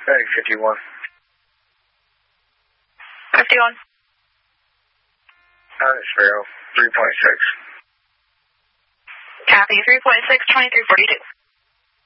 Hey, 51. 51. It's Vero, 3.6. Copy, 3.6, 2342.